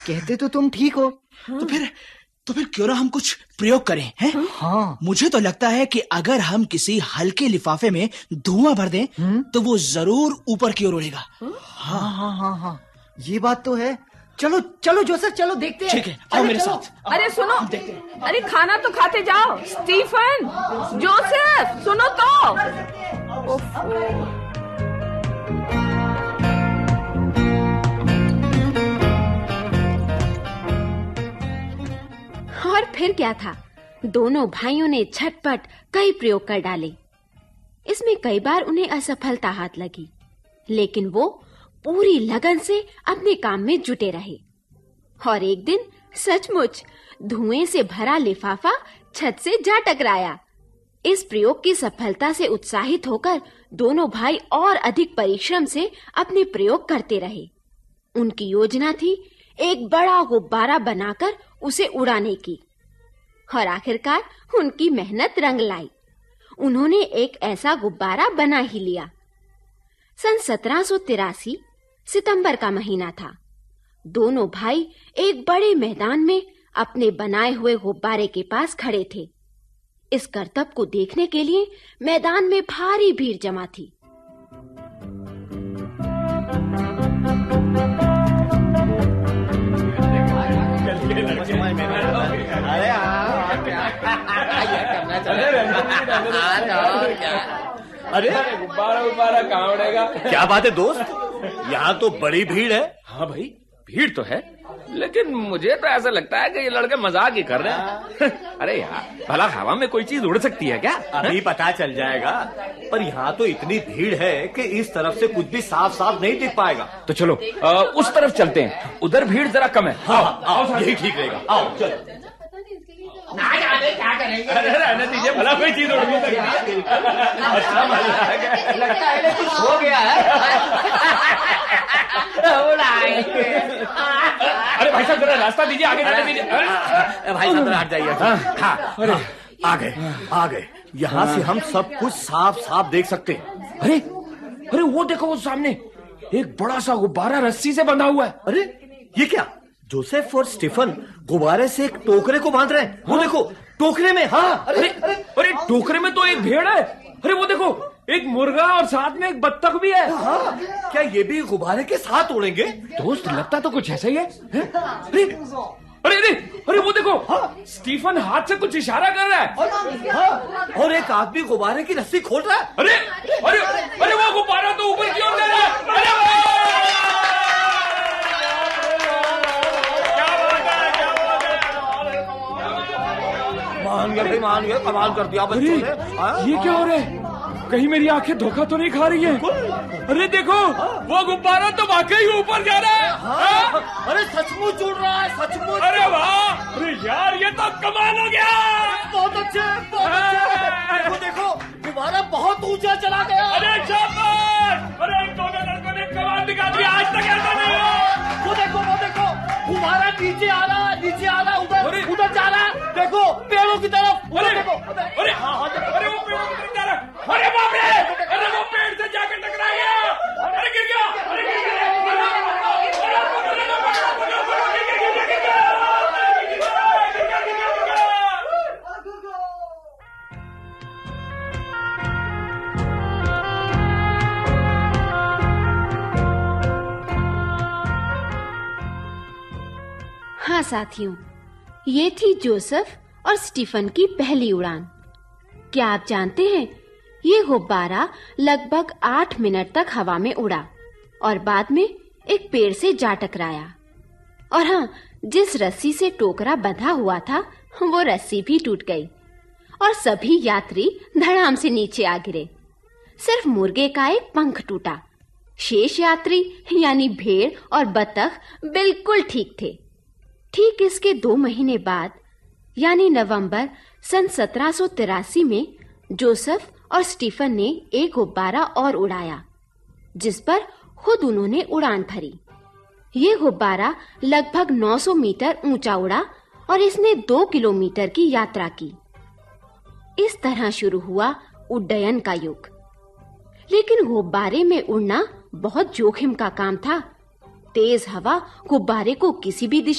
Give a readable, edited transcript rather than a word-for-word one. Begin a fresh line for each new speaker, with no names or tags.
कहते तो तुम ठीक हो।
तो फिर क्यों ना हम कुछ प्रयोग करें, हैं?
हाँ,
मुझे तो लगता है कि अगर हम किसी हल्के लिफाफे में धुआं भर दें तो वो जरूर ऊपर की ओर उड़ेगा।
हाँ, ये बात तो है। चलो जोसेफ, चलो देखते हैं।
ठीक है, आओ मेरे साथ।
अरे सुनो, अरे खाना तो खाते जाओ। स्टीफन, जोसेफ, सुनो तो।
और फिर क्या था, दोनों भाइयों ने झटपट कई प्रयोग कर डाले। इसमें कई बार उन्हें असफलता हाथ लगी, लेकिन वो पूरी लगन से अपने काम में जुटे रहे। और एक दिन सचमुच धुएं से भरा लिफाफा छत से जा टकराया। इस प्रयोग की सफलता से उत्साहित होकर दोनों भाई और अधिक परिश्रम से अपने प्रयोग करते रहे। उनकी योजना थी एक बड़ा गुब्बारा बनाकर उसे उड़ाने की, और आखिरकार उनकी मेहनत रंग लाई। उन्होंने एक ऐसा गुब्बारा बना ही लिया। सन 1783 सितंबर का महीना था। दोनों भाई एक बड़े मैदान में अपने बनाए हुए गुब्बारे के पास खड़े थे। इस करतब को देखने के लिए मैदान में भारी भीड़ जमा थी।
अरे गुब्बारा कहाँ उड़ेगा? क्या बात है दोस्त, यहाँ तो बड़ी भीड़ है।
हाँ भाई, भीड़ तो है, लेकिन मुझे तो ऐसा लगता है कि ये लड़के मजाक ही कर रहे हैं। अरे यार, भला हवा में कोई चीज उड़ सकती है क्या?
अभी पता चल जाएगा, पर यहाँ तो इतनी भीड़ है कि इस तरफ से कुछ भी साफ साफ नहीं दिख पाएगा।
तो चलो उस तरफ चलते हैं, उधर भीड़ जरा कम है।
आओ, यही ठीक रहेगा। आओ चलो।
ना जाने क्या करेंगे।
अरे रहने दीजिए, भला कोई चीज उड़ सकती है। अच्छा मजा आ गया,
लगता है कुछ हो गया है। उड़ाएंगे।
अरे भाई साहब जरा रास्ता दीजिए, आगे जाने दीजिए।
भाई साहब हट जाइए। हाँ, आ गए। यहाँ से हम सब कुछ साफ साफ देख सकते हैं।
अरे वो देखो, वो सामने एक बड़ा सा गुब्बारा रस्सी से बंधा हुआ है।
अरे ये क्या? जोसेफ और स्टीफन गुब्बारे से एक टोकरे को बांध रहे हैं। वो देखो, टोकरे में। हाँ,
अरे टोकरे में तो एक भेड़ है। अरे वो देखो, एक मुर्गा और साथ में एक बत्तख भी है।
हाँ, क्या ये भी गुब्बारे के साथ उड़ेंगे?
दोस्त लगता तो कुछ ऐसा ही है। अरे वो देखो, स्टीफन हाथ से कुछ इशारा कर रहा है।
और एक आदमी गुब्बारे की रस्सी खोल रहा है।
अरे वो गुब्बारा तो ऊपर की ओर जा रहा है।
मान गए, कमाल कर दिया बच्चों ने।
ये क्या हो रहा है? कहीं मेरी आंखें धोखा तो नहीं खा रही है? अरे देखो, वो गुब्बारा तो वाकई ऊपर जा रहा है।
अरे सचमुच उड़ रहा है, सचमुच।
अरे वाह, अरे यार ये तो कमाल हो गया।
बहुत अच्छे। देखो, गुब्बारा बहुत ऊंचा चला गया।
अरे शाबाश। अरे इन दोनों लड़कों ने कमाल दिखा दिया, आज तक ऐसा नहीं हुआ।
वो देखो, गुब्बारा नीचे आ रहा है, उधर जा रहा है। देखो पेड़ों की तरफ।
अरे वो पेड़ों की तरफ जा रहा है। अरे बाप रे, अरे वो पेड़ से जाकर टकरा गया। अरे गिर गया।
हाँ साथियों, ये थी जोसेफ और स्टीफन की पहली उड़ान। क्या आप जानते हैं, ये गुब्बारा लगभग 8 मिनट तक हवा में उड़ा और बाद में एक पेड़ से जा टकराया। और हाँ, जिस रस्सी से टोकरा बंधा हुआ था, वो रस्सी भी टूट गई और सभी यात्री धड़ाम से नीचे आ गिरे। सिर्फ मुर्गे का एक पंख टूटा। शेष यात्री यानी भेड़ और बत्तख बिल्कुल ठीक थे। ठीक इसके 2 महीने बाद यानी नवंबर सन 1783 में जोसेफ और स्टीफन ने एक गुब्बारा और उड़ाया, जिस पर खुद उन्होंने उड़ान भरी। ये गुब्बारा लगभग 900 मीटर ऊंचा उड़ा और इसने 2 किलोमीटर की यात्रा की। इस तरह शुरू हुआ उड्डयन का युग। लेकिन गुब्बारे में उड़ना बहुत जोखिम का काम था, तेज हवा गुब्बारे को किसी भी दिशा